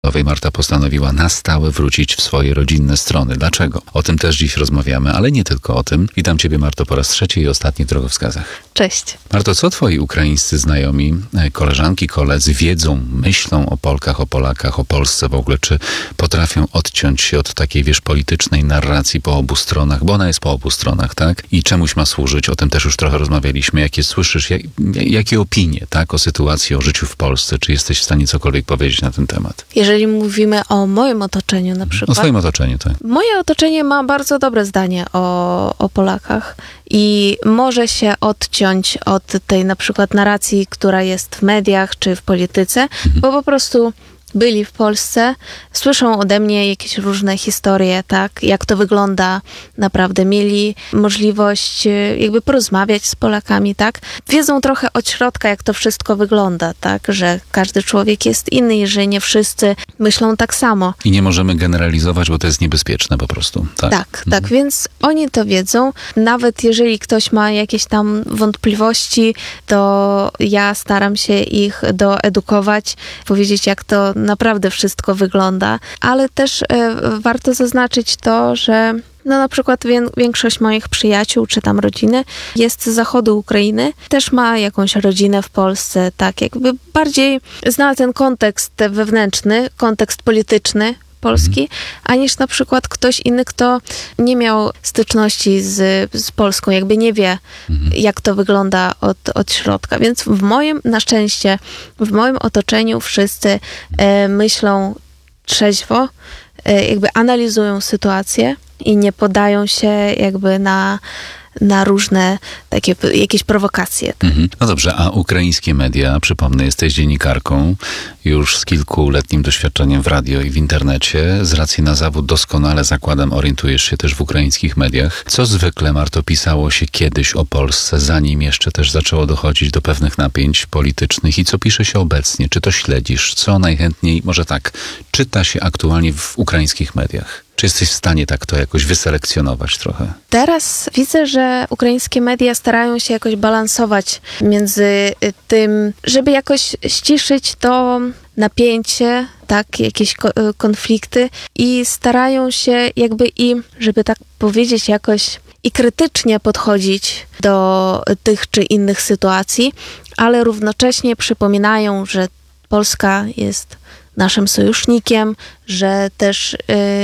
Marta postanowiła na stałe wrócić w swoje rodzinne strony. Dlaczego? O tym też dziś rozmawiamy, ale nie tylko o tym. Witam Ciebie, Marto, po raz trzeci i ostatni w Drogowskazach. Cześć. Marto, co Twoi ukraińscy znajomi, koleżanki, koledzy wiedzą, myślą o Polkach, o Polakach, o Polsce w ogóle? Czy potrafią odciąć się od takiej, politycznej narracji po obu stronach? Bo ona jest po obu stronach, tak? I czemuś ma służyć? O tym też już trochę rozmawialiśmy. Jakie słyszysz, jakie opinie, tak? O sytuacji, o życiu w Polsce? Czy jesteś w stanie cokolwiek powiedzieć na ten temat? Jeżeli mówimy o moim otoczeniu na przykład. O swoim otoczeniu, tak. Moje otoczenie ma bardzo dobre zdanie o Polakach i może się odciąć od tej na przykład narracji, która jest w mediach czy w polityce, bo po prostu byli w Polsce, słyszą ode mnie jakieś różne historie, tak, jak to wygląda naprawdę. Mieli możliwość jakby porozmawiać z Polakami, tak. Wiedzą trochę od środka, jak to wszystko wygląda, tak, że każdy człowiek jest inny i że nie wszyscy myślą tak samo. I nie możemy generalizować, bo to jest niebezpieczne po prostu, tak? Tak, więc oni to wiedzą. Nawet jeżeli ktoś ma jakieś tam wątpliwości, to ja staram się ich doedukować, powiedzieć, jak to naprawdę wszystko wygląda, ale też warto zaznaczyć to, że na przykład większość moich przyjaciół czy tam rodziny jest z zachodu Ukrainy, też ma jakąś rodzinę w Polsce, tak jakby bardziej zna ten kontekst wewnętrzny, kontekst polityczny Polski, aniż na przykład ktoś inny, kto nie miał styczności z Polską, jakby nie wie, jak to wygląda od środka. Więc na szczęście, w moim otoczeniu wszyscy myślą trzeźwo, jakby analizują sytuację i nie podają się jakby na różne takie jakieś prowokacje. No dobrze, a ukraińskie media, przypomnę, jesteś dziennikarką już z kilkuletnim doświadczeniem w radio i w internecie. Z racji na zawód doskonale, zakładam, orientujesz się też w ukraińskich mediach. Co zwykle, Marto, pisało się kiedyś o Polsce, zanim jeszcze też zaczęło dochodzić do pewnych napięć politycznych i co pisze się obecnie? Czy to śledzisz? Co najchętniej, może tak, czyta się aktualnie w ukraińskich mediach? Czy jesteś w stanie tak to jakoś wyselekcjonować trochę? Teraz widzę, że ukraińskie media starają się jakoś balansować między tym, żeby jakoś ściszyć to napięcie, tak, jakieś konflikty i starają się jakby żeby tak powiedzieć, jakoś i krytycznie podchodzić do tych czy innych sytuacji, ale równocześnie przypominają, że Polska jest naszym sojusznikiem, że też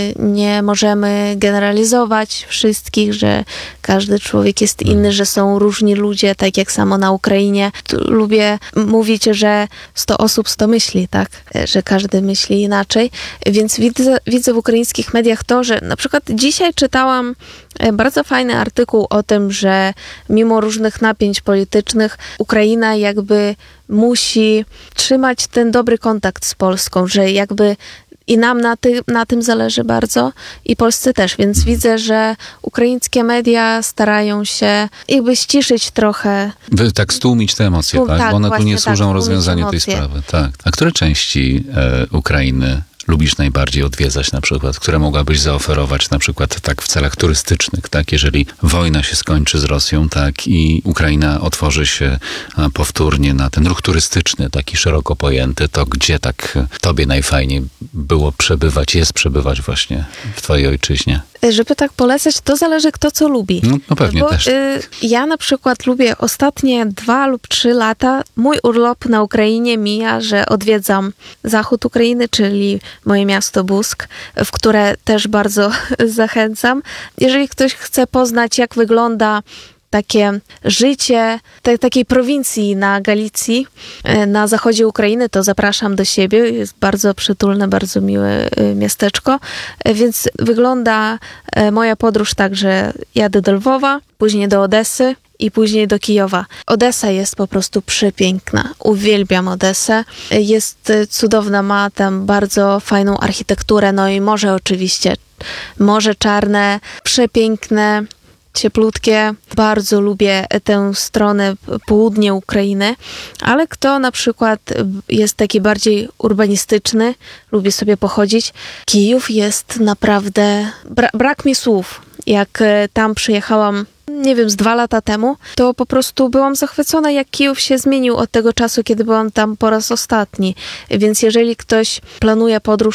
nie możemy generalizować wszystkich, że każdy człowiek jest inny, że są różni ludzie, tak jak samo na Ukrainie. Lubię mówić, że 100 osób 100 myśli, tak? Że każdy myśli inaczej. Więc widzę w ukraińskich mediach to, że na przykład dzisiaj czytałam bardzo fajny artykuł o tym, że mimo różnych napięć politycznych Ukraina jakby musi trzymać ten dobry kontakt z Polską, że jakby i nam na tym zależy bardzo i Polsce też, więc widzę, że ukraińskie media starają się jakby ściszyć trochę. Tak stłumić te emocje, tak? Tak, bo one tu nie służą tak, rozwiązaniu tej sprawy. Tak. A które części Ukrainy lubisz najbardziej odwiedzać na przykład? Które mogłabyś zaoferować na przykład tak w celach turystycznych, tak? Jeżeli wojna się skończy z Rosją, tak? I Ukraina otworzy się powtórnie na ten ruch turystyczny, taki szeroko pojęty, to gdzie tak tobie najfajniej było jest przebywać właśnie w twojej ojczyźnie? Żeby tak polecać, to zależy kto co lubi. No pewnie też. Ja na przykład lubię ostatnie 2 lub 3 lata. Mój urlop na Ukrainie mija, że odwiedzam zachód Ukrainy, czyli moje miasto Busk, w które też bardzo zachęcam. Jeżeli ktoś chce poznać, jak wygląda takie życie takiej prowincji na Galicji, na zachodzie Ukrainy, to zapraszam do siebie. Jest bardzo przytulne, bardzo miłe miasteczko. Więc wygląda moja podróż tak, że jadę do Lwowa, później do Odessy i później do Kijowa. Odessa jest po prostu przepiękna. Uwielbiam Odessę. Jest cudowna, ma tam bardzo fajną architekturę, no i morze oczywiście. Morze Czarne, przepiękne, cieplutkie. Bardzo lubię tę stronę południe Ukrainy, ale kto na przykład jest taki bardziej urbanistyczny, lubi sobie pochodzić, Kijów jest naprawdę... Brak mi słów. Jak tam przyjechałam, nie wiem, z 2 lata temu, to po prostu byłam zachwycona, jak Kijów się zmienił od tego czasu, kiedy byłam tam po raz ostatni. Więc jeżeli ktoś planuje podróż